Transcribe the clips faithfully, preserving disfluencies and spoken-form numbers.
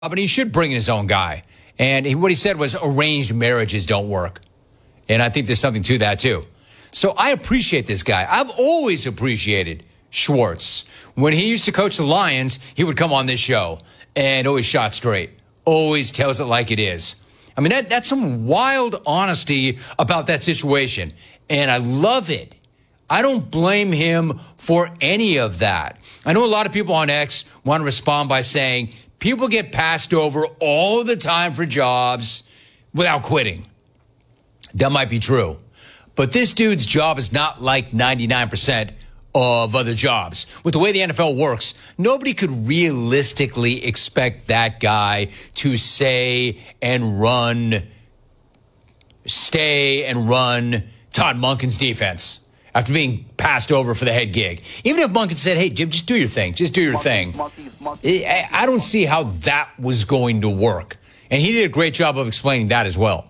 But he should bring in his own guy. And he, what he said was arranged marriages don't work. And I think there's something to that, too. So I appreciate this guy. I've always appreciated Schwartz. When he used to coach the Lions, he would come on this show and always shot straight. Always tells it like it is. I mean, that, that's some wild honesty about that situation. And I love it. I don't blame him for any of that. I know a lot of people on X want to respond by saying people get passed over all the time for jobs without quitting. That might be true. But this dude's job is not like ninety-nine percent of other jobs. With the way the N F L works, nobody could realistically expect that guy to say and run, stay and run Todd Monken's defense after being passed over for the head gig. Even if Monken said, hey, Jim, just do your thing. Just do your thing. I don't see how that was going to work. And he did a great job of explaining that as well.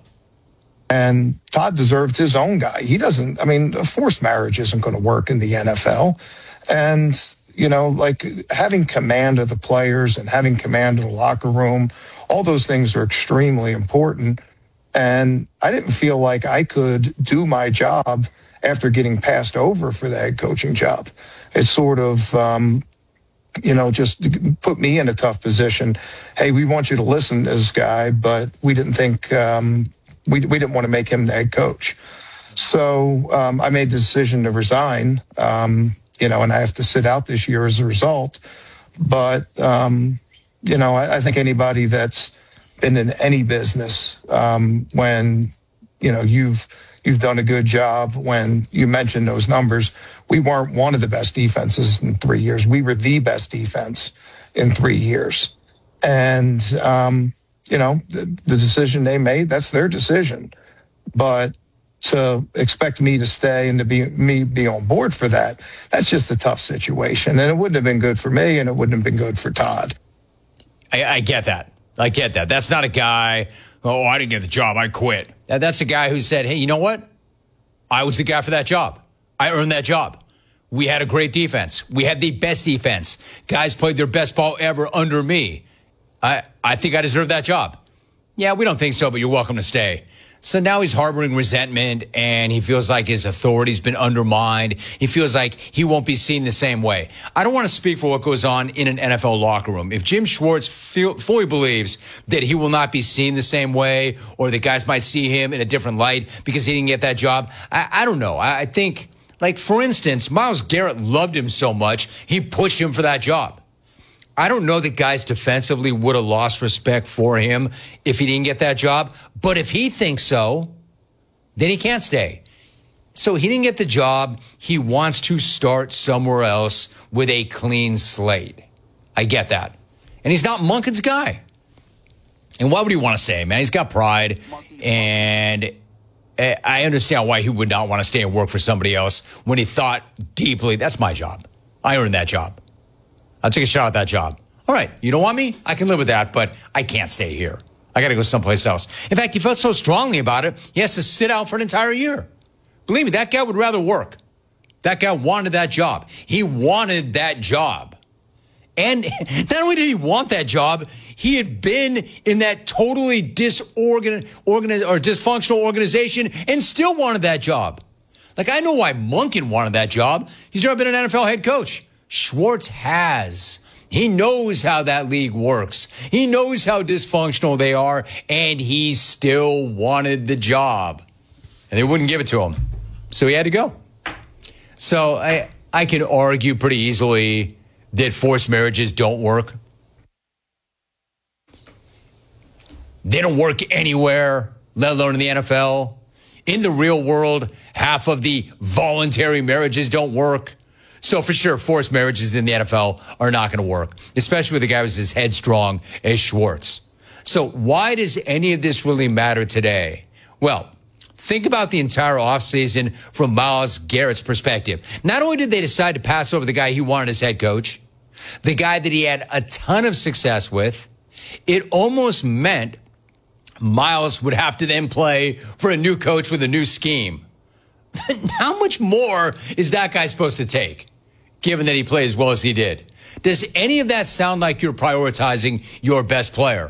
And Todd deserved his own guy. He doesn't, I mean, a forced marriage isn't going to work in the N F L. And, you know, like having command of the players and having command of the locker room, all those things are extremely important. And I didn't feel like I could do my job after getting passed over for the head coaching job. It sort of, um, you know, just put me in a tough position. Hey, we want you to listen to this guy, but we didn't think, um, We we didn't want to make him the head coach. So um, I made the decision to resign, um, you know, and I have to sit out this year as a result. But, um, you know, I, I think anybody that's been in any business, um, when, you know, you've you've done a good job, when you mentioned those numbers, we weren't one of the best defenses in three years. We were the best defense in three years. And, um you know, the, the decision they made, that's their decision. But to expect me to stay and to be me be on board for that, that's just a tough situation. And it wouldn't have been good for me, and it wouldn't have been good for Todd. I, I get that. I get that. That's not a guy, oh, I didn't get the job, I quit. That, that's a guy who said, hey, you know what? I was the guy for that job. I earned that job. We had a great defense. We had the best defense. Guys played their best ball ever under me. I, I think I deserve that job. Yeah, we don't think so, but you're welcome to stay. So now he's harboring resentment, and he feels like his authority's been undermined. He feels like he won't be seen the same way. I don't want to speak for what goes on in an N F L locker room. If Jim Schwartz feel, fully believes that he will not be seen the same way, or that guys might see him in a different light because he didn't get that job, I, I don't know. I, I think, like, for instance, Myles Garrett loved him so much, he pushed him for that job. I don't know that guys defensively would have lost respect for him if he didn't get that job. But if he thinks so, then he can't stay. So he didn't get the job. He wants to start somewhere else with a clean slate. I get that. And he's not Monken's guy. And why would he want to stay, man? He's got pride. And I understand why he would not want to stay and work for somebody else when he thought deeply, that's my job. I earned that job. I'll take a shot at that job. All right, you don't want me? I can live with that, but I can't stay here. I got to go someplace else. In fact, he felt so strongly about it, he has to sit out for an entire year. Believe me, that guy would rather work. That guy wanted that job. He wanted that job. And not only did he want that job, he had been in that totally disorgan- organi- or dysfunctional organization and still wanted that job. Like, I know why Monken wanted that job. He's never been an N F L head coach. Schwartz has. He knows how that league works. He knows how dysfunctional they are, and he still wanted the job. And they wouldn't give it to him. So he had to go. So I I can argue pretty easily that forced marriages don't work. They don't work anywhere, let alone in the N F L. In the real world, half of the voluntary marriages don't work. So for sure, forced marriages in the N F L are not going to work, especially with a guy who's as headstrong as Schwartz. So why does any of this really matter today? Well, think about the entire offseason from Myles Garrett's perspective. Not only did they decide to pass over the guy he wanted as head coach, the guy that he had a ton of success with, it almost meant Myles would have to then play for a new coach with a new scheme. How much more is that guy supposed to take? given that he played as well as he did. Does any of that sound like you're prioritizing your best player?